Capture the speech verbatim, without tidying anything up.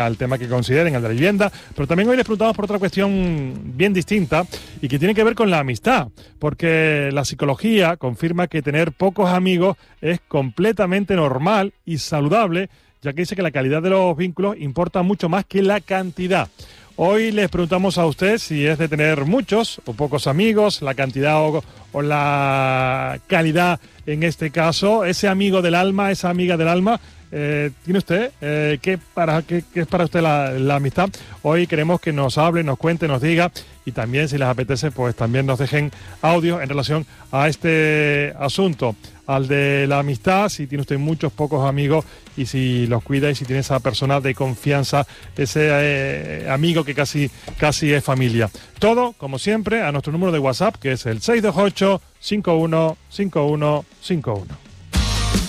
al tema que consideren, el de la vivienda, pero también hoy les preguntamos por otra cuestión bien distinta y que tiene que ver con la amistad, porque la psicología confirma que tener pocos amigos es completamente normal y saludable, ya que dice que la calidad de los vínculos importa mucho más que la cantidad. Hoy les preguntamos a usted si es de tener muchos o pocos amigos, la cantidad o, o la calidad en este caso, ese amigo del alma, esa amiga del alma. Eh, ¿Tiene usted? Eh, ¿qué, para, qué, ¿Qué es para usted la, la amistad? Hoy queremos que nos hable, nos cuente, nos diga y también, si les apetece, pues también nos dejen audios en relación a este asunto, al de la amistad, si tiene usted muchos, pocos amigos y si los cuida y si tiene esa persona de confianza, ese eh, amigo que casi, casi es familia. Todo, como siempre, a nuestro número de WhatsApp, que es el seis dos ocho, cinco uno cinco uno cinco uno.